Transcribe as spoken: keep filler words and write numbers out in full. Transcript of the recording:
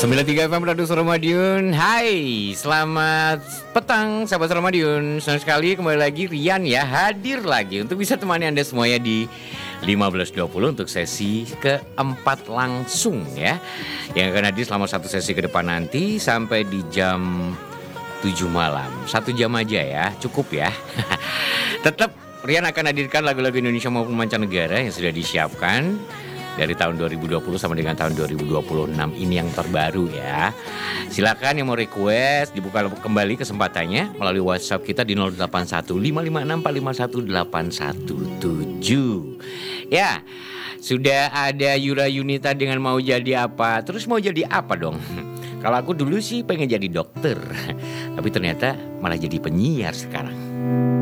sembilan puluh tiga F M Radio Suara Madiun. Hai, selamat petang sahabat Suara Madiun. Senang sekali kembali lagi Rian ya hadir lagi untuk bisa temani Anda semuanya di lima belas dua puluh untuk sesi keempat langsung ya. Yang akan hadir selama satu sesi ke depan nanti sampai di jam tujuh malam. Satu jam aja ya, cukup ya. Tetap Rian akan hadirkan lagu-lagu Indonesia maupun mancanegara yang sudah disiapkan dari tahun dua ribu dua puluh sama dengan tahun dua ribu dua puluh enam ini yang terbaru ya. Silakan yang mau request dibuka kembali kesempatannya melalui WhatsApp kita di nol delapan satu lima lima enam empat lima satu delapan satu tujuh. Ya, sudah ada Yura Yunita dengan mau jadi apa? Terus mau jadi apa dong? Kalau aku dulu sih pengen jadi dokter, tapi ternyata malah jadi penyiar sekarang.